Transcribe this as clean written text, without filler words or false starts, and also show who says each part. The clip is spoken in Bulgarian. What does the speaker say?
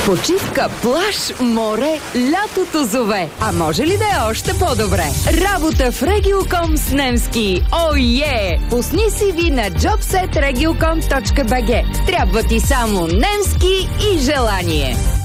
Speaker 1: Почивка, плаж, море, лятото зове. А може ли да е още по-добре? Работа в Regiocom с немски. Ое! Пусни CV на jobset.regiocom.bg. Трябва ти само немски и желание.